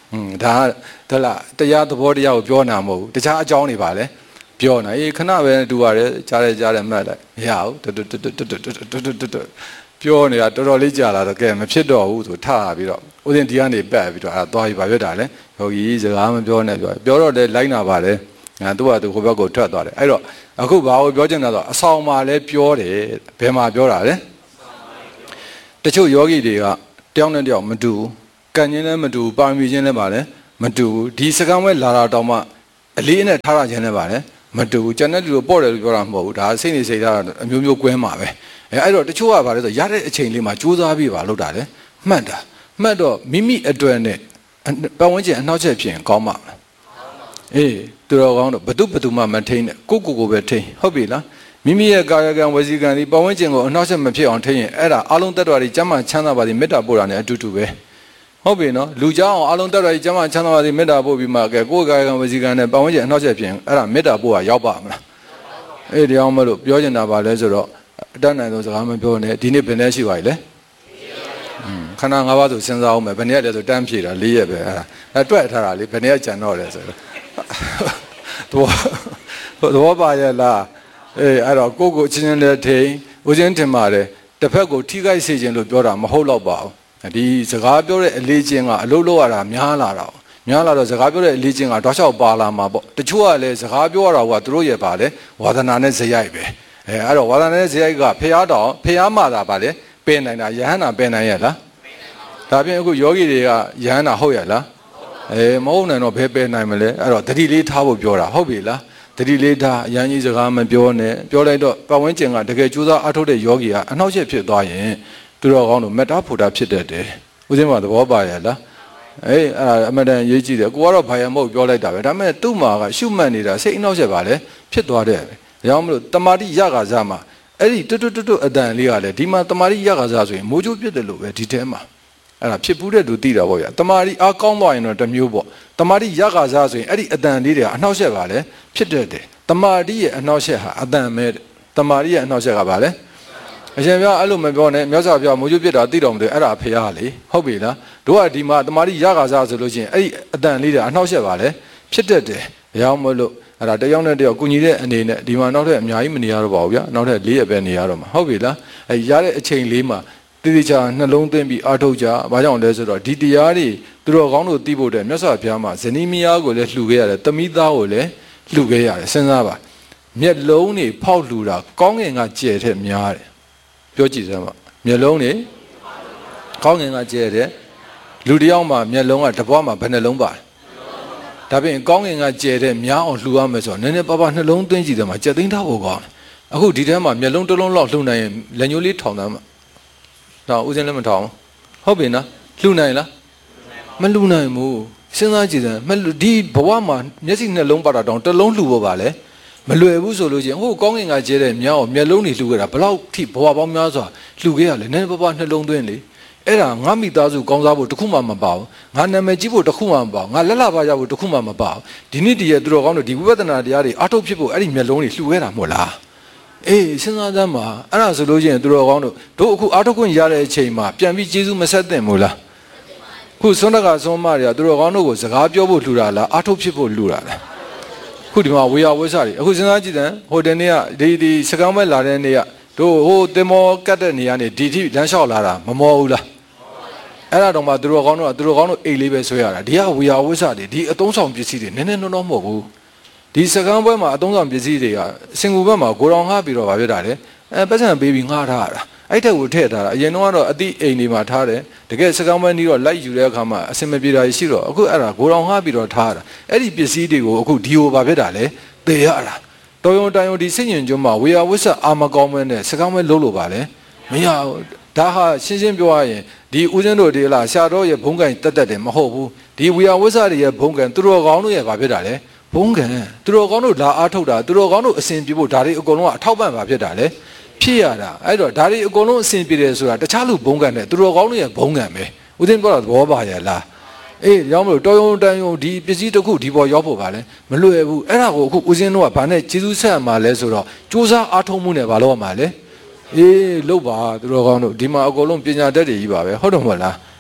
嗯，他得了，大家都不得要表那么，这家教你吧嘞，表那，一看那边都话嘞，家里家里买的，要，对对对对对对对对对对对，表呢，多少里家了，都给没撇到屋头，他比了，我连地上的白比了，啊，多一百元大嘞，有意这个俺们表那表，表了的来那吧嘞，啊，都话都后边搞出到嘞，哎咯，啊，后把我表进那个，扫码嘞表嘞，白码表了嘞，这就要给的个，两人条没住。干年呢没住，八米钱的吧嘞，没住。第四个月拉拉到嘛，里呢他那钱的吧嘞，没住。真的就包了就让冇，他生意谁他有没有关嘛呗？哎，哎，这就话吧嘞，就压在钱里嘛，就是那边吧，老大嘞，没得，没得，秘密一段呢，把我钱拿去骗搞嘛。哎，对了，讲的不都不都嘛没听的，个个个别听，好比啦。秘密也搞一个，我是讲的，把我钱我拿去没骗我听，哎啦，阿龙得到的，怎么抢到把的没打不然呢？就就呗。好比喏，路家阿龙得来，怎么抢到把的没打不比嘛？个个个我是讲的，把我钱拿去骗，哎啦，没打不啊，要把嘛。哎，这样么路表现那把来说了，当然都是他们表呢，今天本来是为嘞。嗯，看到我把都现在我们本来就是单皮了，理解呗？哎，对他啦，你本来讲到的是，多多把也啦。哎，哎咯，个个今天来听，我今天嘛嘞，这边个体改事情都表达么好老吧？ဒီစကားပြောတဲ့အလေးချင်းကအလုပ်လုပ်ရတာများလာတာများလာတော့စကားပြောတဲ့အလေးချင်းကတောက်လျှောက်ပါလာမှာပေါ့တချို့ကလည်းစကားပြောရတာကသူတို့ရဲ့ပါလေဝါဒနာနဲ့ဇယိုက်ပဲအဲအဲ့တော့ဝါဒနာနဲ့ဇယိုက်ကဖျားတော်ဖျားမှတာပါလေပယ်နိုင်တာယဟန္တာပယ်နိုင်ရဲ့လားဒါဖြင့်အခုယောဂီတွေကယဟန္တာဟုတ်ရဲ့လားအဲမဟုတ်နိုင်တော့ဘယ်ပယ်နိုင်မလဲအဲ့တော့တတိလေးထားဖို့ပြောတာဟုတ်ပြီလားတတိလေးထားအရန်ကြီးစကားမပြောနဲ့ပြောလိုက်တော့ပတ်ဝန်းကျင်ကတကယ်ကြိုးစားအားထုတ်တဲ့ယောဂီကအနှောက်အယှက်ဖြစ်သွားရင်သူတော်ကောင်းတို့မေတ္တာဖို့တာဖြစ်တတ်တယ်ဦးဇင်းမသဘောပါရဲ့လားအေးအဲ့ဒါအမှန်တန်ရေးကြည့်တယ်ကိုကတော့ဘာရမဟုတ်ပြောလိုက်တာပဲဒါပေမဲ့သူ့မှာကရှုမှတ်နေတာစိတ်အနှောက်အယှက်ပါလေဖြစ်သွားတယ်ပဲဒါကြောင့်မလို့တမာတိရခါစားမှာအဲ့ဒီတွတ်တွတ်တွတ်အတန်လေးကလည်းဒီမှာတမာတိရခါစားဆိုရင်မိုးချိုးပြစ်တယ်လို့ပဲဒီထဲမှာအဲ့ဒါဖြစ်ဘူးတဲ့သူသိတာပေါ့ဗျာတမာတိအားကောင်းသွားရင်တော့တစ်မျိုးပေါ့တမာတိရခါစားဆိုရင်အဲ့ဒီအတန်လေးတွေကအနှောက်အယှက်ပါလေဖြစ်တတ်တယ်တမာတိရဲ့အနှောက်အယှက်ဟာအတန်မဲ့တမာတိရဲ့အနှောက်အယှက်ကပါလေအရှင်ပြအဲ့လိုမပြောနဲ့မြတ်စွာဘုရားမိုးကျွတ်ပြစ်တာသိတော်မူတယ်အဲ့ဒါဖရားလေဟုတ်ပြီလားတို့ကဒီမှာတမာတိရခါစားဆိုလို့ချင်းအဲ့ဒီအတန်လေးတွေအနှောက်အယှက်ပါလေဖြစ်တတ်တယ်ဒါကြောင့်မလို့အဲ့ဒါတယောက်နဲ့တယောက်ကုညီတဲ့အနေနဲ့ဒီမှာနောက်ထပ်အများကြီးမနေရတော့ပါဘူးဗျာနောက်ထပ်လေးရက်ပဲနေရတော့မှာဟုတ်ပြီလားအဲ့ရတဲ့အချိန်လေးမှာတိတိကျကျနှလုံးသွင်းပြီးအားထုတ်ကြဘာကြောင့်လဲဆိုတော့ဒီတရားတွေသူတော်ကောင်းတို့သိဖို့တဲ့မြတ်စွာဘုရားမှာဇနီးမယားကိုလည်းလှူခဲ့ရတယ်သမီးသားကိုလည်းလှူခဲ့ရတယ်စဉ်းစားပါမျက်လုံးတွေဖောက်လှူတာကောင်းငင်ကကျဲတဲ့များတယ်ပြောကြည့်စမ်းပါမျက်လုံးတွေကောင်းငင်ကကျဲတဲ့လူတယောက်မှာမျက်လုံးကတစ်ပွားမှာဘယ်နှလုံးပါဒါပြင်ကောင်းငင်ကကျဲတဲ့များအောင်လှူရမယ်ဆိုတော့နည်းနည်းပါးပါးနှလုံးသွင်းကြည့်တယ်မှာကြက်သိန်းထားဖို့ကောင်းတယ်အခုဒီထဲမှာမျက်လုံးတစ်လုံးလောက်လှူနိုင်ရင်လက်ညှိုးလေးထောင်သားမှာတော့ဦးစင်းလည်းမထောင်ဟုတ်ပြီနော်လှူနိုင်လားမလှူနိုင်ဘူးစဉ်းစားကြည့်စမ်းမလှူဒီဘဝမှာမျက်စိနှလုံးပါတာတောင်တစ်လုံးလှူဖို့ပါလေမလွယ်ဘူးဆိုလို့ချင်းဟိုကောင်းငင်ကကျဲတဲ့မြောင်းမျက်လုံးတွေလှူခဲ့တာဘလောက်ထိဘဝပေါင်းများစွာလှူခဲ့ရလဲနည်းနည်းပါးပါးနှလုံးသွင်းလေအဲ့ဒါငါမိသားစုကောင်းစားဖို့တခုမှမပါဘူးငါနာမည်ကြီးဖို့တခုမှမပါဘူးငါလက်လာပါရဖို့တခုမှမပါဘူးဒီနေ့တည်းရဲ့သူတော်ကောင်းတို့ဒီဝိပဿနာတရားတွေအားထုတ်ဖြစ်ဖို့အဲ့ဒီမျက်လုံးတွေလှူခဲ့တာမဟုတ်လားအေးစဉ်းစားစမ်းပါအဲ့ဒါဆိုလို့ချင်းသူတော်ကောင်းတို့တို့အခုအားထုတ်ခွင့်ရတဲ့အချိန်မှာပြန်ပြီးကျေးဇူးမဆက်သင့်ဘူးလားခုစွန်းတကစွန်းမတွေကသူတော်ကောင်းတို့ကိုစကားပြောဖို့လှူတာလားအားထုတ်ဖြစ်ဖို့လှူတာလားခုဒီမှာဝေယဝိဆတွေအခုစဉ်းစားကြည့်တယ်ဟိုတနေ့ကဒီဒီစကမ်းမဲ့လာတဲ့နေ့ကတို့ဟိုတင်မောကတ်တဲ့နေရာနေဒီထိလမ်းလျှောက်လာတာမမောဘူးလားအဲ့ဒါတော့မှသူတို့ကောင်းတော့သူတို့ကောင်းတော့အိတ်လေးပဲဆွဲရတာဒီကဝေယဝိဆတွေဒီအသုံးဆောင်ပစ္စည်းတွေနည်းနည်းနှောနှောမဟုတ်ဘူးဒီစကမ်းပွဲမှာအသုံးဆောင်ပစ္စည်းတွေကစင်ကူဘက်မှာကိုတော်ငှားပြီးတော့ဗာပြတာလေအဲပတ်စံပေးပြီးငှားထားရတာအဲ့ထက်ကိုထည့်ထားတာအရင်တော့ကတော့အတိအိမ်တွေမှာထားတယ်တကယ်စကမ်းပွဲနီးတော့လိုက်ယူတဲ့အခါမှာအစင်မပြေတာရှိတော့အခုအဲ့ဒါကိုတော်ငှားပြီးတော့ထားရတာအဲ့ဒီပစ္စည်းတွေကိုအခုဒီဟိုဗာပြတာလေသေရတာတော်ရုံတိုင်ရုံဒီစိတ်ညင်ကျွန်းမှာဝေယဝိဆအာမကောင်းမဲနဲ့စကမ်းမဲလုံးလို့ပါလေမရဘူးဒါဟာရှင်းရှင်းပြောရရင်ဒီဦးဇင်းတို့ဒီလားရှာတော်ရဲ့ဘုံကန်တက်တက်တယ်မဟုတ်ဘူးဒီဝေယဝိဆတွေရဲ့ဘုံကန်သူတော်ကောင်းတို့ရဲ့ဗာဖြစ်တာလေဘုံကန်သူတော်ကောင်းတို့လာအားထုတ်တာသူတော်ကောင်းတို့အစဉ်ပြေဖို့ဒါတွေအကုန်လုံးကအထောက်ပံ့ပါဖြစ်တာလေဖြစ်ရတာအဲ့တော့ဒါတွေအကုန်လုံးအစဉ်ပြေတယ်ဆိုတာတခြားလူဘုံကန်နဲ့သူတော်ကောင်းတို့ရဲ့ဘုံကန်ပဲဦးဇင်းပြောတာသဘောပါရဲ့လားအေးရောင်းမလို့တော်ရုံတန်ရုံဒီပစ္စည်းတစ်ခုဒီပေါ်ရောက်ဖို့ပါလဲမလွယ်ဘူးအဲ့ဒါကိုအခုဦးဇင်းတို့ကဘာနဲ့ကျေးဇူးဆက်ရမှာလဲဆိုတော့စူးစမ်းအားထုတ်မှုနဲ့ဘာလုပ်ရမှာလဲအေးလုပ်ပါသူတော်ကောင်းတို့ဒီမှာအကုန်လုံးပညာတတ်တွေကြီးပါပဲဟုတ်တယ်မဟုတ်လား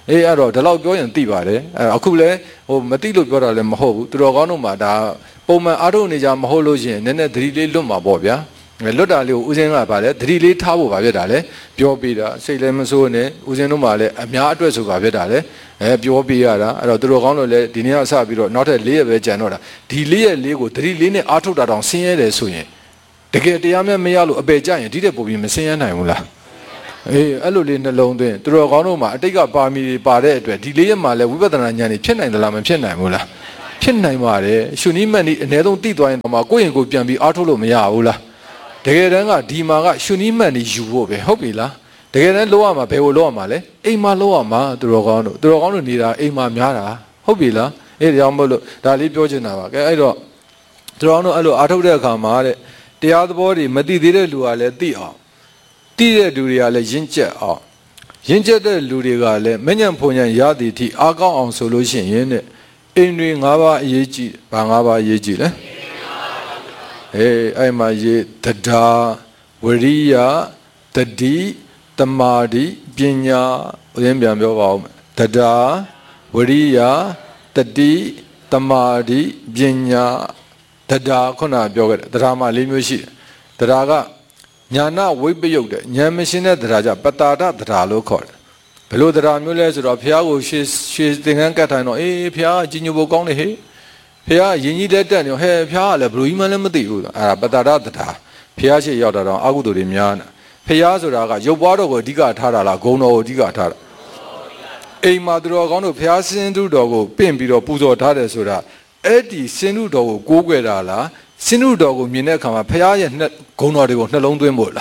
အေးအဲ့တော့ဒီလောက်ပြောရင်သိပါတယ်အဲ့အခုလဲဟိုမသိလို့ပြောတာလည်းမဟုတ်ဘူးသူတော်ကောင်းတို့မှာဒါပုံမှန်အားထုတ်နေကြမဟုတ်လို့ရှိရင်နည်းနည်းသတိလေးလွတ်မှာပေါ့ဗျာလွတ်တာလေးကိုဦးစင်းကပါလေသတိလေးထားဖို့ပါဖြစ်တာလေပြောပြတာစိတ်လည်းမဆိုးနဲ့ဦးစင်းတို့မှာလည်းအများအတွက်ဆိုတာဖြစ်တာလေအဲပြောပြရတာအဲ့တော့သူတော်ကောင်းတို့လည်းဒီနေ့ကစပြီးတော့နောက်ထပ်၄ရက်ပဲကြံတော့တာဒီ၄ရက်လေးကိုသတိလေးနဲ့အားထုတ်တာတောင်ဆင်းရဲတယ်ဆိုရင်တကယ်တရားမဲ့မရလို့အပေကြရင်ဒီတဲ့ပုံပြီးမဆင်းရဲနိုင်ဘူးလားအေးအဲ့လိုလေးနှလုံးသွင်းသူတော်ကောင်းတို့မှာအတိတ်ကပါမီတွေပါတဲ့အတွက်ဒီလေးရက်မှာလည်းဝိပဿနာဉာဏ်တွေဖြစ်နိုင်သလားမဖြစ်နိုင်ဘူးလားဖြစ်နိုင်ပါတယ်ရှုနည်းမှတ်နည်းအနည်းဆုံးသိသွားရင်တော့မှကိုယ့်ရင်ကိုယ်ပြန်ပြီးအားထုတ်လို့မရဘူးလားတကယ်တမ်းကဒီမှာကရှုနည်းမှတ်နည်းယူဖို့ပဲဟုတ်ပြီလားတကယ်တမ်းလောရမှာဘယ်ကိုလောရမှာလဲအိမ်မှာလောရမှာသူတော်ကောင်းတို့သူတော်ကောင်းတို့နေတာအိမ်မှာများတာဟုတ်ပြီလားအဲ့ဒါကြောင့်မို့လို့ဒါလေးပြောချင်တာပါကဲအဲ့တော့သူတော်ကောင်းတို့အဲ့လိုအားထုတ်တဲ့အခါမှာတဲ့တရားသဘောတွေမသိသေးတဲ့လူကလည်းသိအောင်သိတဲ့လူတွေကလည်းရင့်ကျက်အောင်ရင့်ကျက်တဲ့လူတွေကလည်းမဉ္ဇဉ်ဖုန်ဉ္ဇဉ်ရသည်ထိအားကောင်းအောင်ဆိုလို့ရှိရင်တဲ့အိမ်တွေ၅ပါးအရေးကြီးဘာ၅ပါးအရေးကြီးလဲအေးအဲ့မှာရေတရားဝရိယတတိတမာတိပညာဦးရင်းပြန်ပြောပါဦးတရားဝရိယတတိတမာတိပညာတရားခုနပြောခဲ့တယ်တရားမှ၄မျိုးရှိတယ်တရားကညာနာဝိပယုတ်တဲ့ဉာဏ်မရှင်းတဲ့တရားကြပတာဒတရားလို့ခေါ်တယ်ဘယ်လိုတရားမျိုးလဲဆိုတော့ဘုရားကိုရှေ့ရှေ့သင်္ကန်းကတ်ထိုင်တော့အေးဘုရားကြီးညိုဖို့ကောင်းတယ်ဟေ့ဘုရားယဉ်ကြီးတဲ့တက်နေဟဲ့ဘုရားကလည်းဘယ်လိုကြီးမှလည်းမသိဘူးအဲ့ဒါပတာဒတရားဘုရားရှိရောက်တာတော့အကုသိုလ်တွေများနေဘုရားဆိုတာကရုပ်ပွားတော်ကိုအဓိကထားတာလားဂုဏ်တော်ကိုအဓိကထားတာအိမ်မှာသူတော်ကောင်းတို့ဘုရားစင်သူတော်ကိုပင့်ပြီးတော့ပူဇော်ထားတယ်ဆိုတာအဲ့ဒီစင်သူတော်ကိုကိုးကွယ်တာလားစင်သူတော်ကိုမြင်တဲ့အခါမှာဘုရားရဲ့ဂုဏ်တော်တွေကိုနှလုံးသွင်းဖို့လား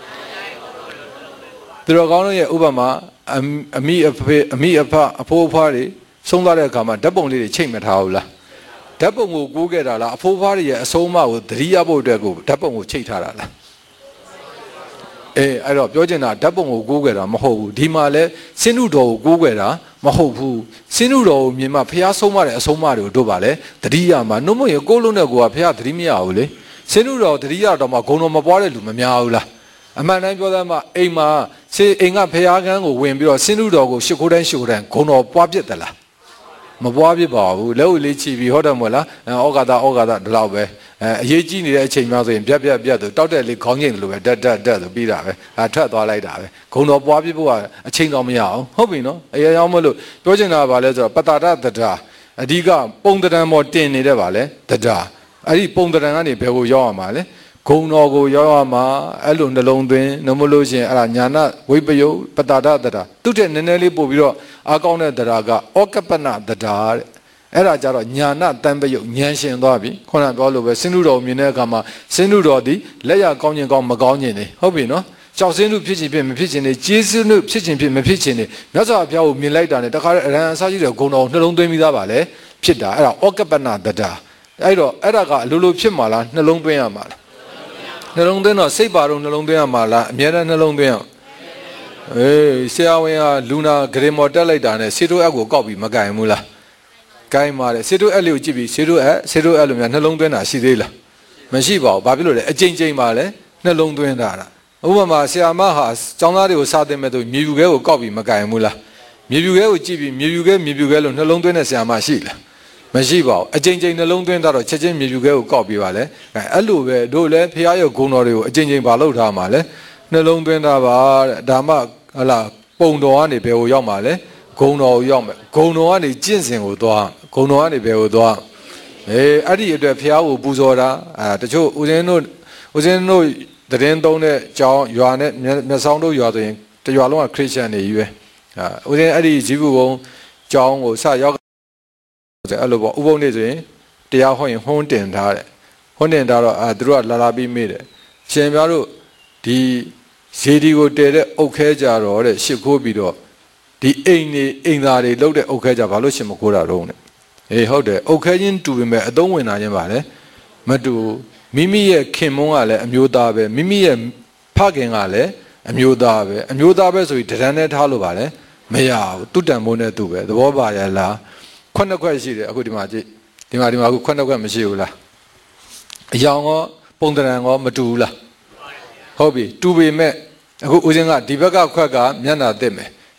သူတော်ကောင်းတို့ရဲ့ဥပမာအမိအဖေအမိအဖအဖိုးအဖွားတွေဆုံးသွားတဲ့အခါမှာဓာတ်ပုံလေးတွေချိတ်မထားဘူးလားဓာတ်ပုံကိုကိုးခဲ့တာလားအဖိုးအဖွားတွေရဲ့အဆုံးအမကိုသတိရဖို့အတွက်ကိုဓာတ်ပုံကိုချိတ်ထားတာလားအေးအဲ့တော့ပြောချင်တာဓာတ်ပုံကိုကိုးခဲ့တာမဟုတ်ဘူးဒီမှာလဲစင်နုတော်ကိုကိုးခဲ့တာမဟုတ်ဘူးစင်နုတော်ကိုမြင်မှဖះဆုံးမတဲ့အဆုံးအမတွေကိုတို့ပါလဲသတိရမှာနှုတ်မရကိုးလုံးတဲ့ကိုကဖះသတိမရဘူးလေစင်နုတော်သတိရတော့မှဂုံတော်မပွားတဲ့လူမများဘူးလားအမှန်တမ်းပြောသမှာအိမ်မှာစေအိမ်ကဖះကန်းကိုဝင်ပြီးတော့စင်နုတော်ကိုရှ िख ိုးတိုင်းရှ िख ိုးတိုင်းဂုံတော်ပွားပြစ်တယ်လားမပွားပြစ်ပါဘူးလက်ဦးလေးချီပြီးဟုတ်တယ်မို့လားဩဃာတဩဃာတဒီလောက်ပဲအဲအရေးကြီးနေတဲ့အချိန်မှဆိုရင်ပြက်ပြက်ပြက်ဆိုတောက်တဲ့လေးခေါင်းငိမ့်တယ်လို့ပဲတက်တက်တက်ဆိုပြီးတာပဲအဲထွက်သွားလိုက်တာပဲဂုံတော်ပွားပြဖို့ကအချိန်တော်မရအောင်ဟုတ်ပြီနော်အဲရောမလို့ပြောချင်တာကဘာလဲဆိုတော့ပတာဒတတာအဓိကပုံတံပေါ်တင်နေတဲ့ပါလဲတတာအဲ့ဒီပုံတံကနေဘယ်ကိုရောက်ရမှာလဲဂုံတော်ကိုရောက်ရမှာအဲ့လိုနှလုံးသွင်းနှမလို့ရှင်အဲ့ဒါညာနာဝိပယုပတာဒတတာသူ့တဲ့နည်းနည်းလေးပို့ပြီးတော့အားကောင်းတဲ့တရားကဩကပနတတာတဲ့အဲ့ဒါကြတော့ညာနာတန်ပယုတ်ဉာဏ်ရှင်သွားပြီခေါင်းကပြောလို့ပဲစင်နုတော်မြင်တဲ့အခါမှာစင်နုတော်ဒီလက်ရကောင်းခြင်းကောင်းမကောင်းခြင်းနေဟုတ်ပြီနော်ကြောက်စင်းနုဖြစ်ခြင်းဖြစ်မဖြစ်ခြင်းနေကျေးဇူးနုဖြစ်ခြင်းဖြစ်မဖြစ်ခြင်းနေမြတ်စွာဘုရားကိုမြင်လိုက်တာနဲ့တခါတည်းအရဟံအစရှိတဲ့ဂုဏ်တော်နှလုံးသွင်းပြီးသားပါလေဖြစ်တာအဲ့ဒါဩကပနတတာအဲ့တော့အဲ့ဒါကအလိုလိုဖြစ်မှာလားနှလုံးသွင်းရမှာလားနှလုံးသွင်းတော့စိတ်ပါတော့နှလုံးသွင်းရမှာလားအမြဲတမ်းနှလုံးသွင်းရအေးဆရာဝန်ကလူနာဂရေမော်တက်လိုက်တာနဲ့စေတိုအက်ကိုကောက်ပြီးမကင်ဘူးလားကိုင်းပါတယ်စေတိုအက်လေးကိုကြည့်ပြီးစေတိုအက်စေတိုအက်လိုများနှလုံးသွင်းတာရှိသေးလားမရှိပါဘူးဘာဖြစ်လို့လဲအကြိမ်ကြိမ်ပါလဲနှလုံးသွင်းတာလားဥပမာဆရာမဟာကျောင်းသားတွေကိုစာသင်မဲ့သူမြေပြူခဲကိုကောက်ပြီးမကင်ဘူးလားမြေပြူခဲကိုကြည့်ပြီးမြေပြူခဲမြေပြူခဲလို့နှလုံးသွင်းတဲ့ဆရာမရှိလားမရှိပါဘူးအကြိမ်ကြိမ်နှလုံးသွင်းတော့ချက်ချင်းမြေပြူခဲကိုကောက်ပြီးပါလေအဲအဲ့လိုပဲတို့လည်းဖះရဲ့ဂုဏ်တော်တွေကိုအကြိမ်ကြိမ်ပါလို့ထားမှာလဲနှလုံးသွင်းတာပါတဲ့ဒါမှဟလာပုံတော်ကနေဘယ်ကိုရောက်မှာလဲဂုံတော်ကိုရောက်မယ်ဂုံတော်ကနေကျင့်စဉ်ကိုသွားဂုံတော်ကနေဘယ်ကိုသွားအေးအဲ့ဒီအတွက်ဖះကိုပူဇော်တာအာတချို့ဦးဇင်းတို့ဦးဇင်းတို့တရင်သုံးတဲ့ကျောင်းရွာနဲ့မျက်စောင်းတို့ရွာဆိုရင်တရွာလုံးကခရစ်ယာန်တွေကြီးပဲအာဦးဇင်းအဲ့ဒီဇီးဘူဘုံကျောင်းကိုစရောက်အဲ့လိုပေါ့ဥပုံနေဆိုရင်တရားဟောရင်ဟွန်းတင်ထားတယ်ဟွန်းတင်ထားတော့အာသူတို့ကလာလာပြီးမေးတယ်ရှင်ပြားတို့ဒီဇေဒီကိုတည်တဲ့အုတ်ခဲကြတော့တဲ့ရှစ်ခိုးပြီးတော့ဒီအိမ်နေအိမ်သားတွေလှုပ်တဲ့အုတ်ခဲကြဘာလို့ရှင်မခိုးတာတော့တဲ့အေးဟုတ်တယ်အုတ်ခဲချင်းတူပေမဲ့အသုံးဝင်တာချင်းပါလေမတူမိမိရဲ့ခင်မုန်းကလည်းအမျိုးသားပဲမိမိရဲ့ဖခင်ကလည်းအမျိုးသားပဲအမျိုးသားပဲဆိုပြီးတရံနဲ့ထားလို့ပါလေမရဘူးသူတန်မိုးနဲ့သူပဲသဘောပါရလားခွန်းနှစ်ခွက်ရှိတယ်အခုဒီမှာကြည့်ဒီမှာဒီမှာအခုခွန်းနှစ်ခွက်မရှိဘူးလားအယောင်ရောပုံတရံရောမတူဘူးလားဟုတ်ပြီတူပေမဲ့အခုဦးဇင်းကဒီဘက်ကခွက်ကမျက်နှာတက်မယ်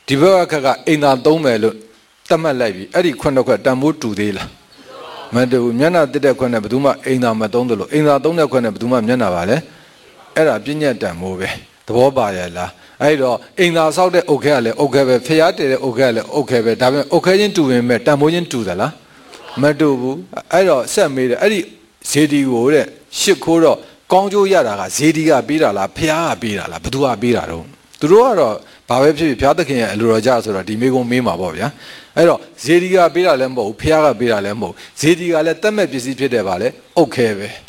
ဒီဘက်ကခက်ကအိမ်သာသုံးမယ်လို့သတ်မှတ်လိုက်ပြီအဲ့ဒီခွန်းတစ်ခွက်တန်ဖိုးတူသေးလားမတူဘူးမျက်နှာတက်တဲ့ခွန်းနဲ့ဘယ်သူမှအိမ်သာမသုံးသလိုအိမ်သာသုံးတဲ့ခွန်းနဲ့ဘယ်သူမှမျက်နှာပါလဲအဲ့ဒါပြည့်ညက်တန်ဖိုးပဲသဘောပါရဲ့လားအဲ့တော့အိမ်သာဆောက်တဲ့အုတ်ခဲကလည်းအုတ်ခဲပဲဖျားတည်တဲ့အုတ်ခဲကလည်းအုတ်ခဲပဲဒါပေမဲ့အုတ်ခဲချင်းတူရင်ပဲတန်ဖိုးချင်းတူသလားမတူဘူးအဲ့တော့ဆက်မေးတယ်အဲ့ဒီဇေဒီကိုတဲ့ရှစ်ခိုးတော့ကောင်းကျိုးရတာကဇေဒီကပေးတာလားဖျားကပေးတာလားဘသူကပေးတာတော့သူတို့ကတော့ဘာပဲဖြစ်ဖြစ်ဖျားသခင်ရဲ့အလိုတော်ကြဆိုတော့ဒီမိကုံမေးမှာပေါ့ဗျာအဲ့တော့ဇေဒီကပေးတာလည်းမဟုတ်ဘူးဖျားကပေးတာလည်းမဟုတ်ဇေဒီကလည်းတတ်မဲ့ပစ္စည်းဖြစ်တယ်ဗာလေအုတ်ခဲပဲ